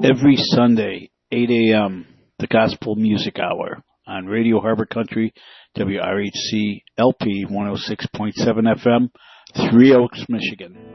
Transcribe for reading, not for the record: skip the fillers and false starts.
every Sunday, 8 a.m., the Gospel Music Hour on Radio Harbor Country, WRHC LP 106.7 FM, Three Oaks, Michigan.